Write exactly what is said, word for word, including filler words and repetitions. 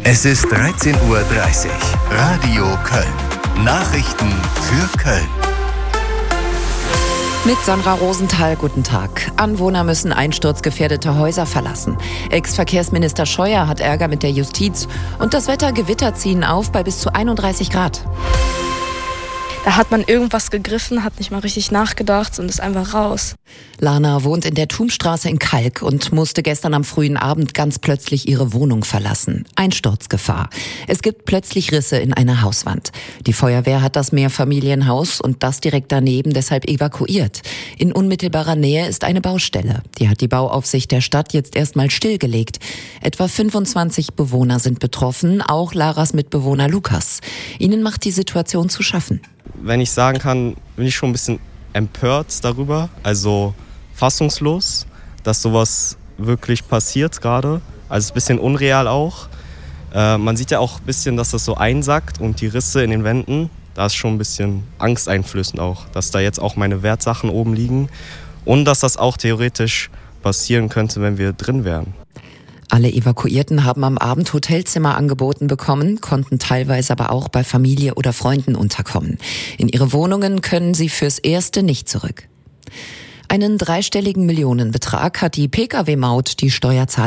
Es ist dreizehn Uhr dreißig. Radio Köln. Nachrichten für Köln. Mit Sandra Rosenthal, guten Tag. Anwohner müssen einsturzgefährdete Häuser verlassen. Ex-Verkehrsminister Scheuer hat Ärger mit der Justiz. Und das Wetter, Gewitter ziehen auf bei bis zu einunddreißig Grad. Da hat man irgendwas gegriffen, hat nicht mal richtig nachgedacht und ist einfach raus. Lana wohnt in der Thumstraße in Kalk und musste gestern am frühen Abend ganz plötzlich ihre Wohnung verlassen. Einsturzgefahr. Es gibt plötzlich Risse in einer Hauswand. Die Feuerwehr hat das Mehrfamilienhaus und das direkt daneben deshalb evakuiert. In unmittelbarer Nähe ist eine Baustelle. Die hat die Bauaufsicht der Stadt jetzt erstmal stillgelegt. Etwa fünfundzwanzig Bewohner sind betroffen, auch Laras Mitbewohner Lukas. Ihnen macht die Situation zu schaffen. Wenn ich sagen kann, bin ich schon ein bisschen empört darüber, also fassungslos, dass sowas wirklich passiert gerade. Also es ist ein bisschen unreal auch. Äh, man sieht ja auch ein bisschen, dass das so einsackt und die Risse in den Wänden, da ist schon ein bisschen angsteinflößend auch, dass da jetzt auch meine Wertsachen oben liegen und dass das auch theoretisch passieren könnte, wenn wir drin wären. Alle Evakuierten haben am Abend Hotelzimmer angeboten bekommen, konnten teilweise aber auch bei Familie oder Freunden unterkommen. In ihre Wohnungen können sie fürs Erste nicht zurück. Einen dreistelligen Millionenbetrag hat die Pkw-Maut die Steuerzahler